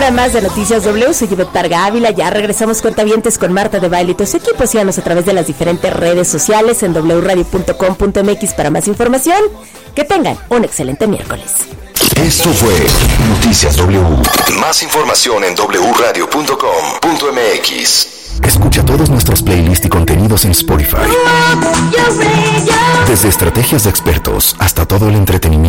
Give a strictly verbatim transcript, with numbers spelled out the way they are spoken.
hora más de Noticias W. Soy Ivette Parga Ávila. Ya regresamos cuentavientes con Marta de Baile y todo su equipo. Síganos a través de las diferentes redes sociales en doble u radio punto com punto m x para más información. Que tengan un excelente miércoles. Esto fue Noticias W. Más información en doble u radio punto com punto m x. Escucha todos nuestros playlists y contenidos en Spotify. Desde estrategias de expertos hasta todo el entretenimiento.